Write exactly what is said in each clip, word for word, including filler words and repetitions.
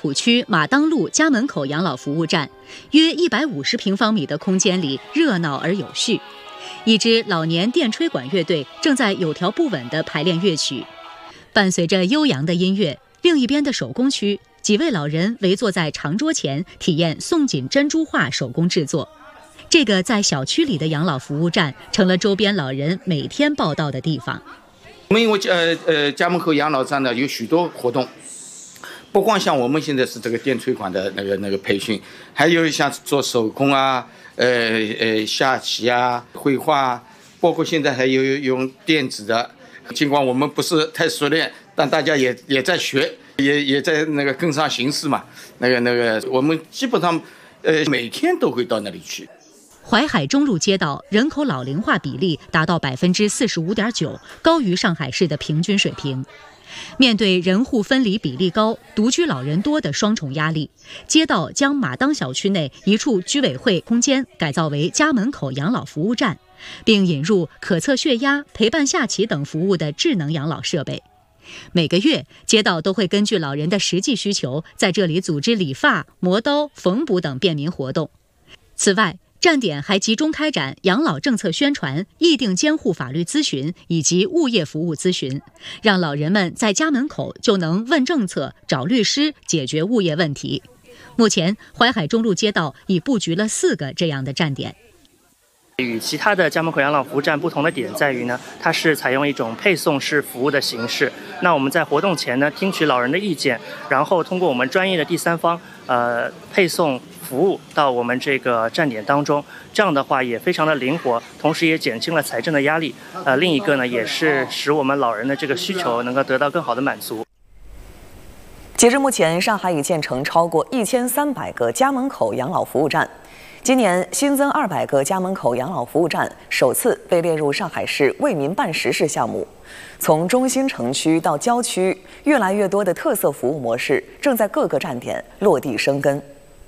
浦区马当路家门口养老服务站，约一百五十平方米的空间里热闹而有序。一支老年电吹管乐队正在有条不紊地排练乐曲，伴随着悠扬的音乐，另一边的手工区，几位老人围坐在长桌前，体验宋锦珍珠画手工制作。这个在小区里的养老服务站，成了周边老人每天报到的地方。 我们因为呃呃家门口养老站呢有许多活动，不光像我们现在是这个电吹管的那个那个培训，还有像做手工啊，呃呃下棋啊、绘画啊，包括现在还有用电子的。尽管我们不是太熟练，但大家也也在学，也也在那个跟上形势嘛。那个那个，我们基本上呃每天都会到那里去。 淮海中路街道人口老龄化比例达到百分之四十五点九，高于上海市的平均水平。面对人户分离比例高、独居老人多的双重压力，街道将马当小区内一处居委会空间改造为家门口养老服务站，并引入可测血压、陪伴下棋等服务的智能养老设备。每个月，街道都会根据老人的实际需求，在这里组织理发、磨刀、缝补等便民活动。此外，站点还集中开展养老政策宣传、议定监护法律咨询以及物业服务咨询，让老人们在家门口就能问政策、找律师、解决物业问题。目前，淮海中路街道已布局了四个这样的站点。 与其他的家门口养老服务站不同的点在于呢，它是采用一种配送式服务的形式。那我们在活动前呢，听取老人的意见，然后通过我们专业的第三方，呃，配送服务到我们这个站点当中。这样的话也非常的灵活，同时也减轻了财政的压力。呃，另一个呢，也是使我们老人的这个需求能够得到更好的满足。 截至目前，上海已建成超过一千三百个家门口养老服务站。今年新增二百个家门口养老服务站，首次被列入上海市为民办实事项目。从中心城区到郊区，越来越多的特色服务模式正在各个站点落地生根。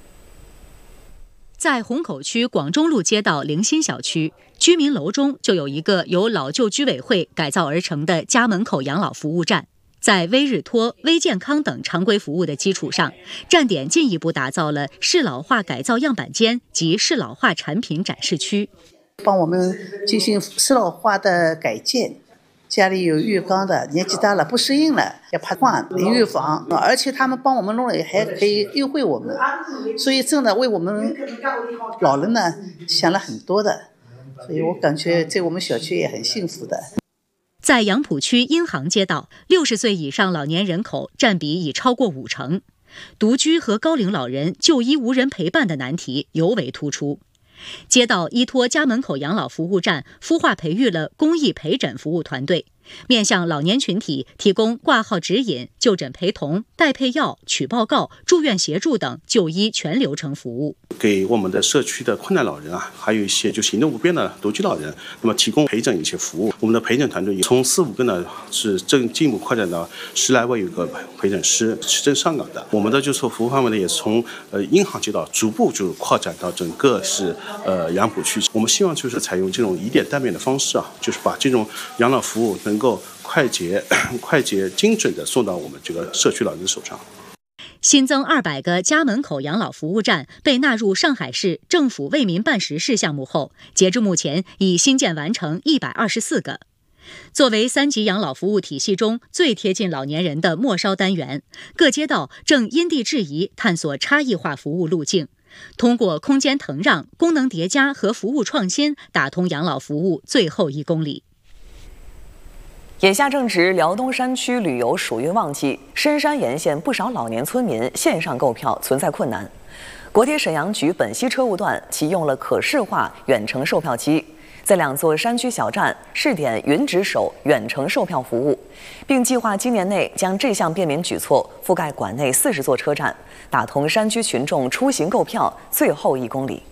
在虹口区广中路街道灵心小区，居民楼中就有一个由老旧居委会改造而成的家门口养老服务站。在微日托、微健康等常规服务的基础上，站点进一步打造了适老化改造样板间及适老化产品展示区， 帮我们进行适老化的改建。家里有浴缸的，年纪大了不适应了，要怕换淋浴房，而且他们帮我们弄了，还可以优惠我们，所以真的为我们老人呢想了很多的，所以我感觉在我们小区也很幸福的。 在杨浦区英航街道，六十岁以上老年人口占比已超过五成，独居和高龄老人就医无人陪伴的难题尤为突出。街道依托家门口养老服务站，孵化培育了公益陪诊服务团队，面向老年群体提供挂号指引、就诊陪同、代配药、取报告、住院协助等就医全流程服务， 给我们的社区的困难老人啊，还有一些就行动不便的独居老人，那么提供陪诊一些服务。我们的陪诊团队从四五个呢是正进一步扩展到十来位有个陪诊师是正上岗的。我们的就是服务范围呢也是从呃英航街道逐步就扩展到整个是呃杨浦区。我们希望就是采用这种以点带面的方式啊，就是把这种养老服务能够快捷、快捷、精准地送到我们这个社区老人的手上。 新增二百个家门口养老服务站被纳入上海市政府为民办实事项目后，截至目前已新建完成一百二十四个。作为三级养老服务体系中最贴近老年人的末梢单元，各街道正因地制宜探索差异化服务路径，通过空间腾让、功能叠加和服务创新，打通养老服务最后一公里。 眼下正值辽东山区旅游暑运旺季，深山沿线不少老年村民线上购票存在困难。国铁沈阳局本溪车务段启用了可视化远程售票机，在两座山区小站试点云值守远程售票服务，并计划今年内将这项便民举措覆盖馆内四十座车站，打通山区群众出行购票最后一公里。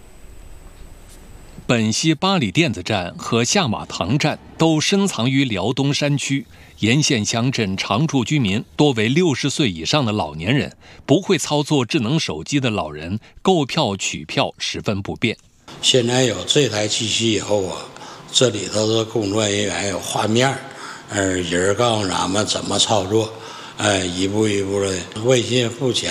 本溪八里店子站和下马塘站都深藏于辽东山区，沿线乡镇常住居民多为六十岁以上的老年人，不会操作智能手机的老人购票取票十分不便。 现在有这台机器以后啊，这里头的工作人员有画面，呃，人告诉咱们怎么操作，呃，一步一步的微信付钱